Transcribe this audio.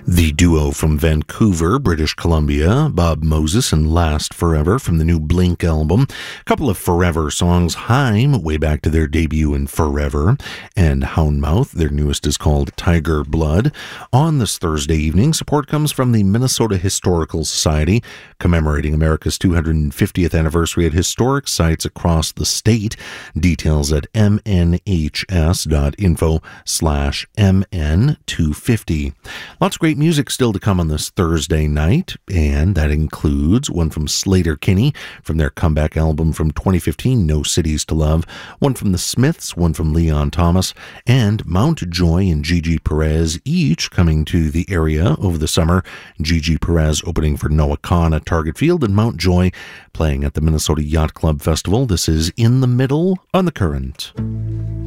The duo from Vancouver, British Columbia, Bob Moses and Last Forever from the new Blink album. A couple of Forever songs, Haim, way back to their debut in Forever, and Houndmouth, their newest is called Tiger Blood. On this Thursday evening, support comes from the Minnesota Historical Society, commemorating America's 250th anniversary at historic sites across the state. Details at mnhs.info/mn250. Lots of great music still to come on this Thursday night, and that includes one from Sleater-Kinney from their comeback album from 2015, No Cities to Love, one from the Smiths, one from Leon Thomas, and Mount Joy and Gigi Perez, each coming to the area over the summer. Gigi Perez opening for Noah Kahn at Target Field, and Mount Joy playing at the Minnesota Yacht Club Festival. This is In the Middle on The Current.